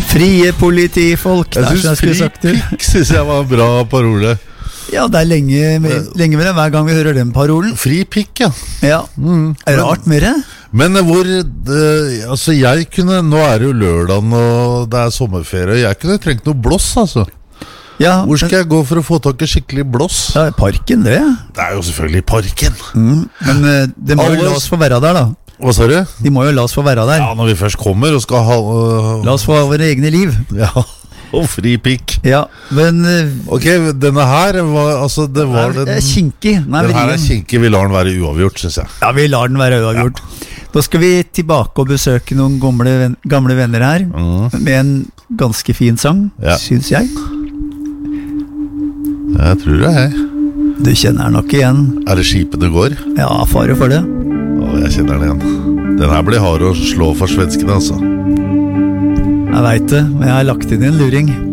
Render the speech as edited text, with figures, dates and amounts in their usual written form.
Frie politifolk. Jeg synes fri pikk synes jeg var en bra parole. Ja, det lenge med det hver gang vi hører den parolen. Fri pikk, ja. Ja, rart med det. Men altså jeg kunne, nå det jo lørdagen og det sommerferie, jeg kunne trengt noe blås, altså. Ja, hvor skal jeg gå for å få tak i skikkelig blås? Ja, parken det. Det jo selvfølgelig parken. Men det må jo la oss få være der da. Hva sa du? De må jo la oss få være der. Ja, når vi først kommer og skal ha... La oss få ha våre egne liv. Ja, og fri pikk. Ja, men... Ok, denne her var... Altså, det var den... Kinkig. Den her kinkig, vi lar den være uavgjort, synes jeg. Ja, vi lar den være uavgjort. Ja. Da skal vi tilbake og besøke noen gamle venner her, med en ganske fin sang, synes jeg. Jeg tror det, hei. Du kjenner den nok igjen. Det skipene går? Ja, fare for det. Jeg kjenner den igjen. Den her blir hard å slå for svenskene, altså. Jeg vet det, men jeg har lagt inn en luring.